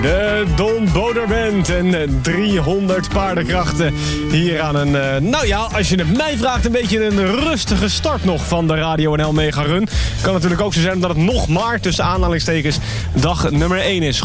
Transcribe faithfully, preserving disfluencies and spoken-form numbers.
De Don Boder Band en driehonderd paardenkrachten hier aan een, uh, nou ja, als je het mij vraagt, een beetje een rustige start nog van de Radio N L Mega Run. Kan natuurlijk ook zo zijn dat het nog maar tussen aanhalingstekens dag nummer één is.